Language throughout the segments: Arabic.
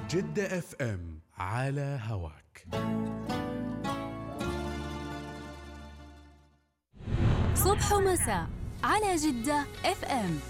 جدة اف ام على هواك. صبح ومساء على جدة اف ام.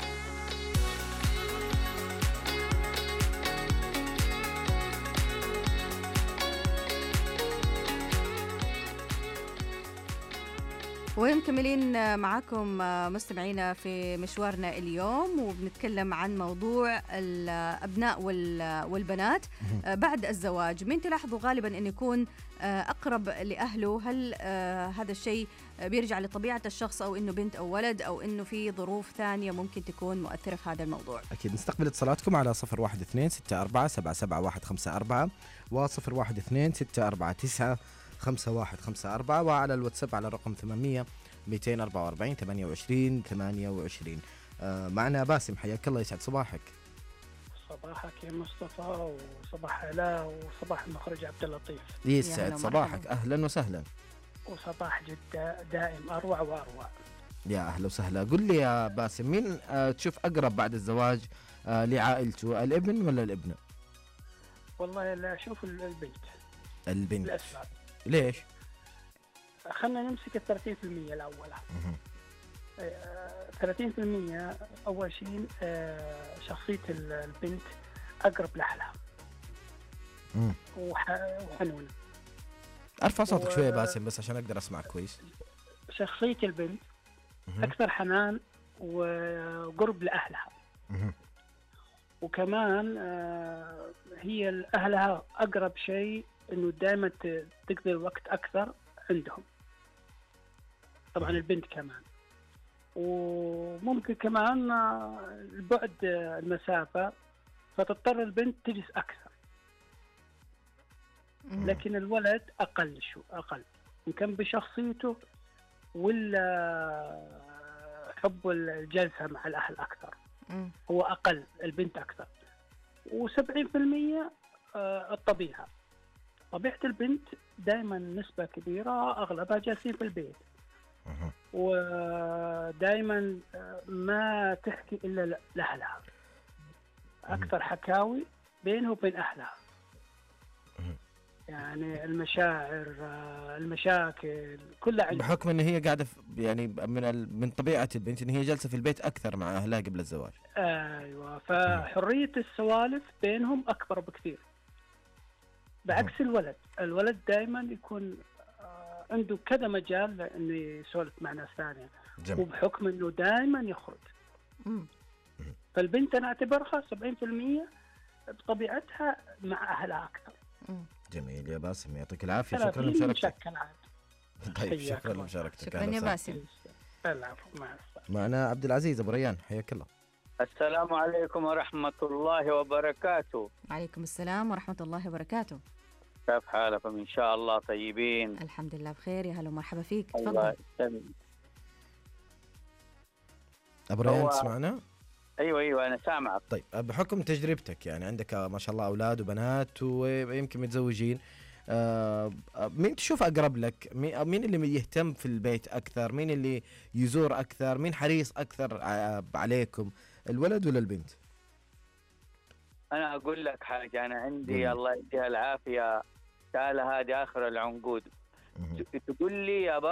ومكملين معكم مستمعينا في مشوارنا اليوم، وبنتكلم عن موضوع الأبناء والبنات بعد الزواج. مين تلاحظوا غالبا أن يكون أقرب لأهله؟ هل هذا الشيء بيرجع لطبيعة الشخص، أو أنه بنت أو ولد، أو أنه في ظروف ثانية ممكن تكون مؤثرة في هذا الموضوع؟ أكيد نستقبل اتصالاتكم على 012-64-77154 و012-649-5154 وعلى الواتساب على الرقم 800-244-28-28. معنا باسم، حياك الله، يسعد صباحك. صباحك يا مصطفى، وصباح علاء، وصباح المخرج عبد اللطيف. يسعد صباحك، أهلا وسهلا. وصباح جدة دائم أروع وأروع. يا أهلا وسهلا. قل لي يا باسم، مين تشوف أقرب بعد الزواج لعائلته، الابن ولا الابنة؟ والله لا، أشوف البنت. الأسباب ليش؟ خلنا نمسك 30% الأول. 30% أول شيء شخصية البنت أقرب لأهلها وحنونة. أرفع صوتك شوية باسم بس عشان أقدر أسمعك كويس. شخصية البنت أكثر حنان وقرب لأهلها. وكمان هي أهلها أقرب شيء إنه دائما تقضي الوقت أكثر عندهم. طبعا البنت كمان، وممكن كمان البعد المسافة، فتضطر البنت تجلس أكثر. لكن الولد أقل إن كان بشخصيته ولا حب الجلسة مع الأهل أكثر. هو أقل، البنت أكثر. و70% الطبيعة. طبيعة البنت دائما نسبة كبيرة أغلبها جالسين في البيت، ودائما ما تحكي إلا لأهلها. أكثر حكاوي بينه وبين أهلها، يعني المشاعر، المشاكل كلها عندها. بحكم ان هي قاعده يعني من طبيعه البنت ان هي جالسه في البيت اكثر مع اهلها قبل الزواج. ايوه، فحريه السوالف بينهم اكبر بكثير، بعكس الولد دائما يكون عنده كذا مجال انه يسولف مع ناس ثانيه. وبحكم انه دائما يخرج. فالبنت انا اعتبرها 70% بطبيعتها مع اهلها اكثر. جميل يا باسم، يعطيك العافية، شكرا لمشاركتك. طيب شكرا لمشاركتك. شكرا يا باسم. العفو، مع السلامة. معنا عبد العزيز أبو ريان، حياك الله. السلام عليكم ورحمة الله وبركاته. عليكم السلام ورحمة الله وبركاته. كيف حالكم؟ إن شاء الله طيبين. الحمد لله بخير، يا هلا ومرحبا فيك. الله تفضل أبو ريان، تسمعنا؟ ايوه انا سامعك. طيب، بحكم تجربتك يعني عندك ما شاء الله اولاد وبنات ويمكن متزوجين، مين تشوف اقرب لك؟ مين اللي يهتم في البيت اكثر؟ مين اللي يزور اكثر؟ مين حريص اكثر عليكم، الولد ولا البنت؟ انا اقول لك حاجه، انا عندي الله يديها العافيه، سالة هذه اخر العنقود، تقول لي يا